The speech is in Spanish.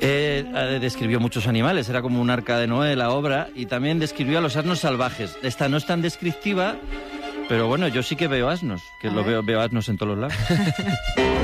Describió muchos animales, era como un arca de Noé la obra, y también describió a los asnos salvajes. Esta no es tan descriptiva, pero bueno, yo sí que veo asnos, que veo asnos en todos los lados.